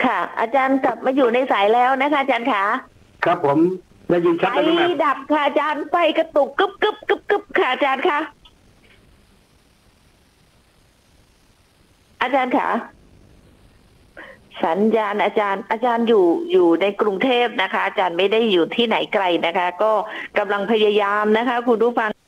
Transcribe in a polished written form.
ค่ะ อาจารย์กลับมาอยู่ในสายแล้วนะคะอาจารย์คะครับผมได้ยินชัดไฟแล้วนะดับค่ะอาจารย์ไฟกระตุกกึบกึบกึบกึบค่ะอาจารย์คะอาจารย์คะสัญญาณอาจารย์อยู่ในกรุงเทพนะคะอาจารย์ไม่ได้อยู่ที่ไหนไกลนะคะก็กำลังพยายามนะคะคุณผู้ฟัง